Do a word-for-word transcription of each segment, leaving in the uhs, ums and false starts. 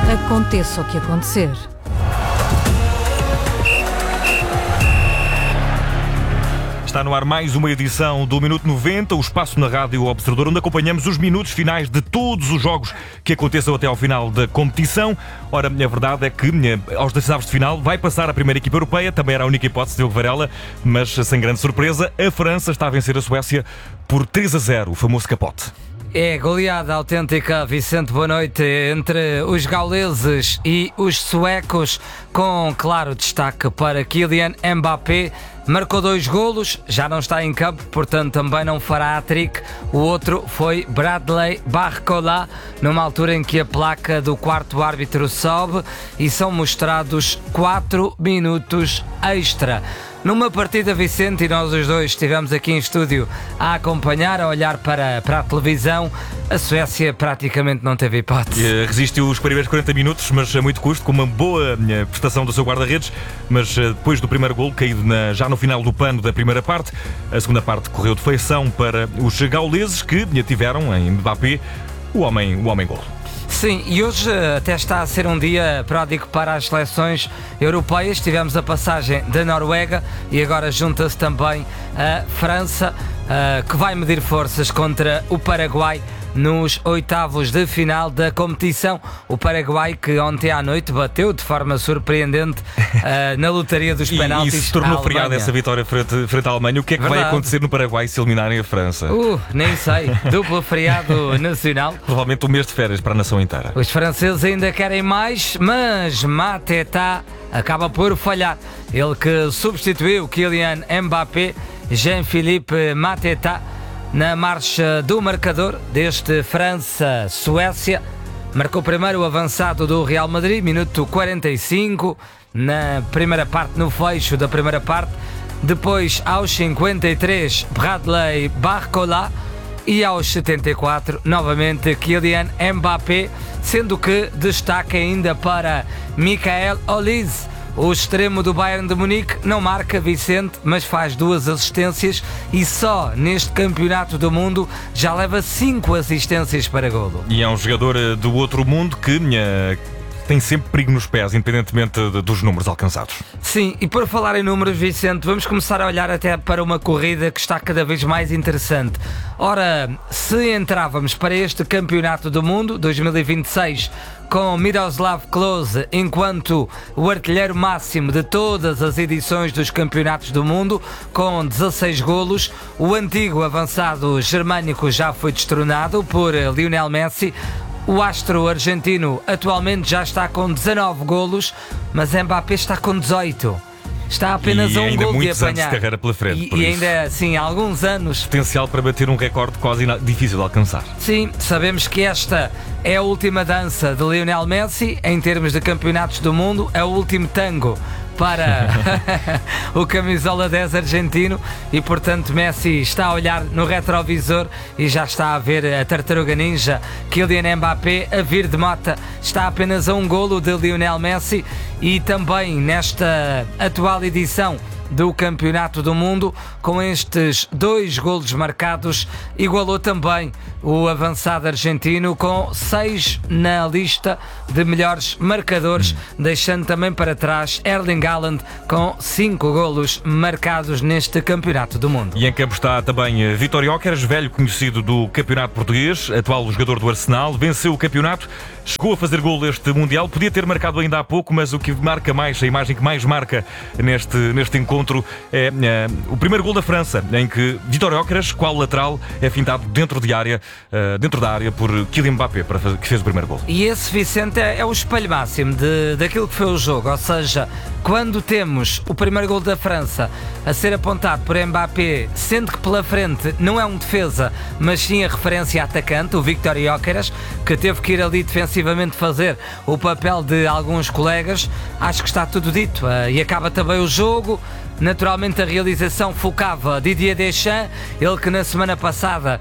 Aconteça o que acontecer. Está no ar mais uma edição do Minuto noventa, o espaço na Rádio Observador, onde acompanhamos os minutos finais de todos os jogos que aconteçam até ao final da competição. Ora, a verdade é que aos oitavos de final vai passar a primeira equipa europeia, também era a única hipótese de Diogo Varela, mas sem grande surpresa, a França está a vencer a Suécia por três a zero, o famoso capote. É goleada autêntica, Vicente, boa noite, entre os gauleses e os suecos, com claro destaque para Kylian Mbappé. Marcou dois golos, já não está em campo, portanto também não fará hat-trick. O outro foi Bradley Barcola, numa altura em que a placa do quarto árbitro sobe e são mostrados quatro minutos extra. Numa partida, Vicente, e nós os dois estivemos aqui em estúdio a acompanhar, a olhar para, para a televisão, a Suécia praticamente não teve hipótese. Resistiu os primeiros quarenta minutos, mas a muito custo, com uma boa prestação do seu guarda-redes, mas depois do primeiro golo, caído na, já no final do pano da primeira parte, a segunda parte correu de feição para os gauleses, que tiveram em Mbappé o homem, o homem golo. Sim, e hoje até está a ser um dia pródigo para as seleções europeias. Tivemos a passagem da Noruega e agora junta-se também a França, uh, que vai medir forças contra o Paraguai nos oitavos de final da competição. O Paraguai que ontem à noite bateu de forma surpreendente uh, na lotaria dos penaltis. E, e se tornou feriado essa vitória frente, frente à Alemanha. O que é que Verdade. vai acontecer no Paraguai se eliminarem a França? Uh, nem sei. Duplo feriado nacional. Provavelmente um mês de férias para a nação inteira. Os franceses ainda querem mais, mas Mateta acaba por falhar. Ele que substituiu Kylian Mbappé, Jean-Philippe Mateta, na marcha do marcador deste França-Suécia. Marcou primeiro o avançado do Real Madrid, minuto quarenta e cinco, na primeira parte, no fecho da primeira parte. Depois, aos cinquenta e três, Bradley Barcola. E aos setenta e quatro, novamente, Kylian Mbappé, sendo que destaque ainda para Michael Olise. O extremo do Bayern de Munique não marca, Vicente, mas faz duas assistências e só neste campeonato do mundo já leva cinco assistências para golo. E é um jogador do outro mundo que minha... tem sempre perigo nos pés, independentemente de, dos números alcançados. Sim, e por falar em números, Vicente, vamos começar a olhar até para uma corrida que está cada vez mais interessante. Ora, se entrávamos para este campeonato do mundo dois mil e vinte e seis com Miroslav Klose enquanto o artilheiro máximo de todas as edições dos campeonatos do mundo, com dezasseis golos, o antigo avançado germânico já foi destronado por Lionel Messi. O astro argentino atualmente já está com dezanove golos, mas Mbappé está com dezoito. Está apenas e a um ainda gol de muitos apanhar. Anos de carreira pela frente, e, e ainda assim, há alguns anos. Potencial para bater um recorde quase difícil de alcançar. Sim, sabemos que esta é a última dança de Lionel Messi em termos de campeonatos do mundo, é o último tango para o camisola dez argentino e, portanto, Messi está a olhar no retrovisor e já está a ver a tartaruga ninja Kylian Mbappé a vir de mota. Está apenas a um golo de Lionel Messi e também nesta atual edição do Campeonato do Mundo, com estes dois golos marcados, igualou também o avançado argentino com seis na lista de melhores marcadores, hum. deixando também para trás Erling Haaland com cinco golos marcados neste Campeonato do Mundo. E em campo está também Vítor Gyökeres, velho conhecido do Campeonato Português, atual jogador do Arsenal, venceu o campeonato, chegou a fazer golo este Mundial, podia ter marcado ainda há pouco, mas o que marca mais, a imagem que mais marca neste, neste encontro é, é o primeiro gol da França, em que Vítor Gyökeres, qual lateral, é fintado dentro de área, uh, dentro da área por Kylian Mbappé, para fazer, que fez o primeiro gol. E esse, Vicente, é, é o espelho máximo de, daquilo que foi o jogo, ou seja, quando temos o primeiro gol da França a ser apontado por Mbappé, sendo que pela frente não é um defesa, mas sim a referência atacante, o Vítor Gyökeres, que teve que ir ali defensivamente fazer o papel de alguns colegas, acho que está tudo dito. Uh, e acaba também o jogo. Naturalmente a realização focava Didier Deschamps, ele que na semana passada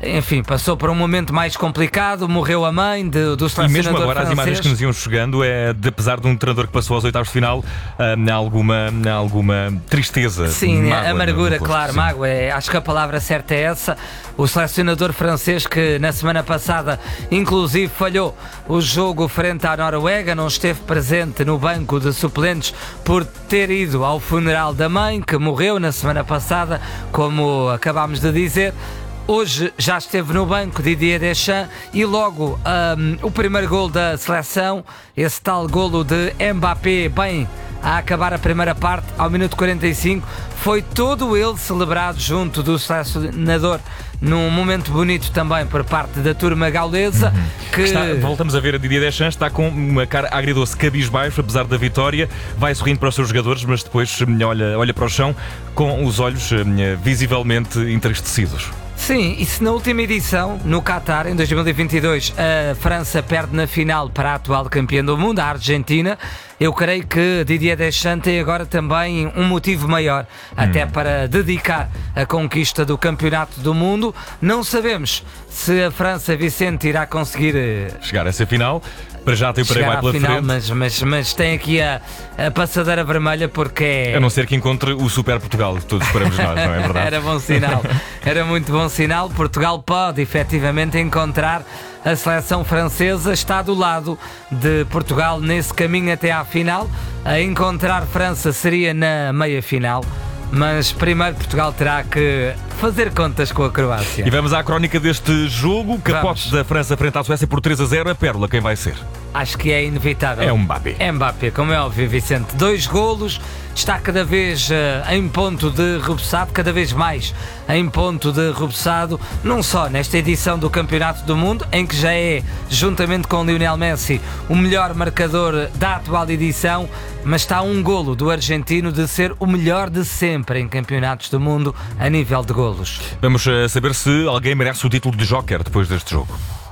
enfim, passou por um momento mais complicado, morreu a mãe de, do selecionador E mesmo agora francês. As imagens que nos iam chegando é de, apesar de um treinador que passou aos oitavos de final, há alguma, há alguma tristeza. Sim, mágoa amargura, no rosto, claro, sim. mágoa. É, acho que a palavra certa é essa. O selecionador francês que na semana passada inclusive falhou o jogo frente à Noruega, não esteve presente no banco de suplentes por ter ido ao funeral da mãe, que morreu na semana passada, como acabámos de dizer. Hoje já esteve no banco Didier Deschamps e logo um, o primeiro golo da seleção, esse tal golo de Mbappé, bem, a acabar a primeira parte, ao minuto quarenta e cinco, foi todo ele celebrado junto do selecionador, num momento bonito também por parte da turma gaulesa. Uhum. Que... Está, voltamos a ver a Didier Deschamps, está com uma cara agridoce, cabisbaixo, apesar da vitória, vai sorrindo para os seus jogadores, mas depois olha, olha para o chão com os olhos visivelmente entristecidos. Sim, e se na última edição, no Qatar, em dois mil e vinte e dois, a França perde na final para a atual campeã do mundo, a Argentina, eu creio que Didier Deschamps tem agora também um motivo maior, hum. até para dedicar a conquista do campeonato do mundo. Não sabemos se a França, Vicente, irá conseguir chegar a essa final. Para já tem o Paraguai pela final, frente. Mas, mas, mas tem aqui a, a passadeira vermelha, porque é... A não ser que encontre o Super Portugal, que todos esperamos nós, não é verdade? Era bom sinal, era muito bom sinal. Portugal pode efetivamente encontrar a seleção francesa, está do lado de Portugal nesse caminho até à final. A encontrar França seria na meia final, mas primeiro Portugal terá que fazer contas com a Croácia. E vamos à crónica deste jogo. Capote da França frente à Suécia por três a zero. A pérola, quem vai ser? Acho que é inevitável. É um Mbappé. É Mbappé, como é óbvio, Vicente. Dois golos, está cada vez uh, em ponto de rebuçado, cada vez mais em ponto de rebuçado, não só nesta edição do Campeonato do Mundo, em que já é, juntamente com Lionel Messi, o melhor marcador da atual edição, mas está a um golo do argentino de ser o melhor de sempre em campeonatos do mundo a nível de golos. Vamos uh, saber se alguém merece o título de Joker depois deste jogo.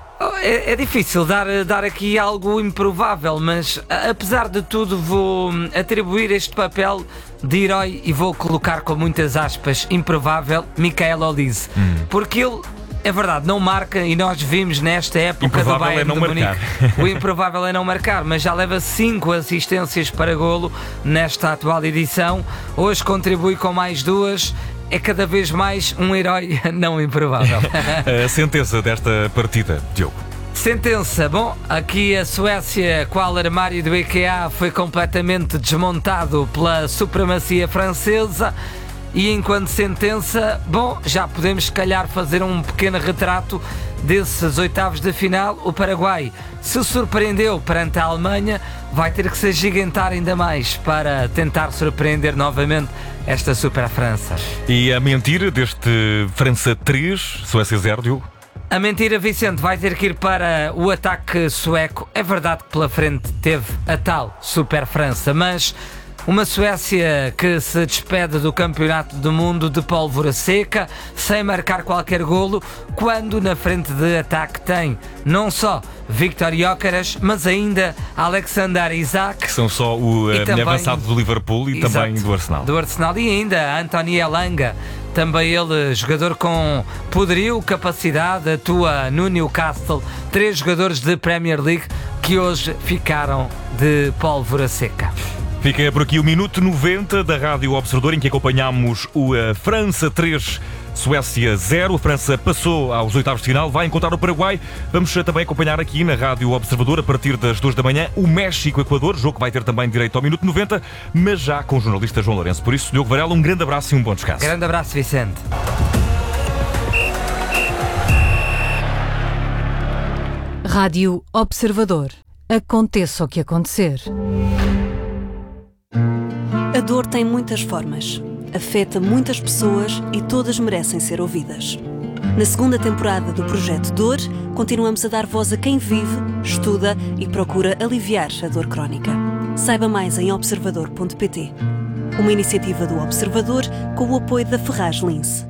É, é difícil dar, dar aqui algo improvável, mas apesar de tudo vou atribuir este papel de herói e vou colocar com muitas aspas improvável Michael Olise, hum. porque ele, é verdade, não marca e nós vimos nesta época improvável do Bayern é não de marcar. Munique. O improvável é não marcar, mas já leva cinco assistências para golo nesta atual edição. Hoje contribui com mais duas. É cada vez mais um herói não improvável. A sentença desta partida, Diogo. Sentença. Bom, aqui a Suécia, qual armário do IKEA, foi completamente desmontado pela supremacia francesa. E enquanto sentença, bom, já podemos se calhar fazer um pequeno retrato desses oitavos de final. O Paraguai se surpreendeu perante a Alemanha, vai ter que se agigantar ainda mais para tentar surpreender novamente esta super França. E a mentira deste França três, Suécia zero, Diogo? A mentira, Vicente, vai ter que ir para o ataque sueco. É verdade que pela frente teve a tal super França, mas uma Suécia que se despede do Campeonato do Mundo de pólvora seca, sem marcar qualquer golo, quando na frente de ataque tem não só Viktor Gyökeres, mas ainda Alexander Isak, que são só o uh, também, avançado do Liverpool e exato, também do Arsenal. Do Arsenal e ainda Anthony Elanga, também ele jogador com poderio, capacidade, atua no Newcastle. Três jogadores de Premier League que hoje ficaram de pólvora seca. Fica por aqui o Minuto noventa da Rádio Observador, em que acompanhamos o uh, França três, Suécia zero. A França passou aos oitavos de final, vai encontrar o Paraguai. Vamos uh, também acompanhar aqui na Rádio Observador, a partir das duas da manhã, o México-Equador, jogo que vai ter também direito ao Minuto noventa, mas já com o jornalista João Lourenço. Por isso, Diogo Varela, um grande abraço e um bom descanso. Grande abraço, Vicente. Rádio Observador. Aconteça o que acontecer. A dor tem muitas formas, afeta muitas pessoas e todas merecem ser ouvidas. Na segunda temporada do Projeto Dor, continuamos a dar voz a quem vive, estuda e procura aliviar a dor crónica. Saiba mais em observador ponto pt. Uma iniciativa do Observador com o apoio da Ferraz Lince.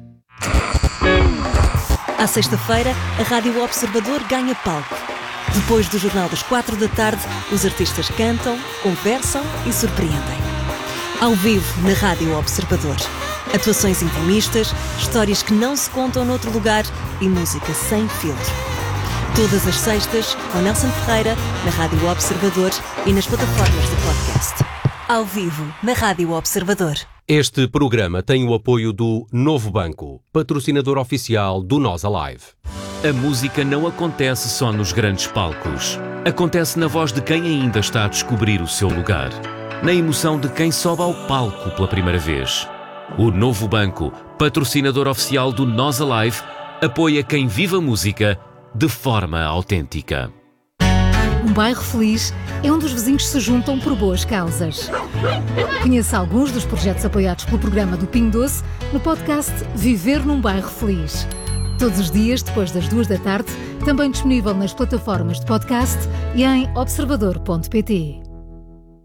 À sexta-feira, a Rádio Observador ganha palco. Depois do Jornal das quatro da tarde, os artistas cantam, conversam e surpreendem. Ao vivo na Rádio Observador. Atuações intimistas, histórias que não se contam noutro lugar e música sem filtro. Todas as sextas, com Nelson Ferreira, na Rádio Observador e nas plataformas de podcast. Ao vivo, na Rádio Observador. Este programa tem o apoio do Novo Banco, patrocinador oficial do Nós Alive. A música não acontece só nos grandes palcos. Acontece na voz de quem ainda está a descobrir o seu lugar. Na emoção de quem sobe ao palco pela primeira vez. O Novo Banco, patrocinador oficial do Nós Alive, apoia quem vive a música de forma autêntica. Um bairro feliz é onde os vizinhos se juntam por boas causas. Conheça alguns dos projetos apoiados pelo programa do Pingo Doce no podcast Viver num Bairro Feliz. Todos os dias, depois das duas da tarde, também disponível nas plataformas de podcast e em observador ponto pt.